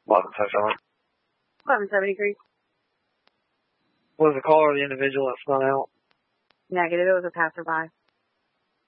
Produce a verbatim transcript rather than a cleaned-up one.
eleven seventy-three. eleven seventy-three. Was the caller the individual that spun out? Negative. It was a passerby.